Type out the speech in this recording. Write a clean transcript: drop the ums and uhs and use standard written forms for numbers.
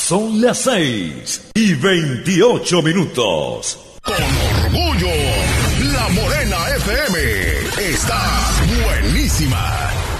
Son las 6:28. Con orgullo, La Morena FM está buenísima.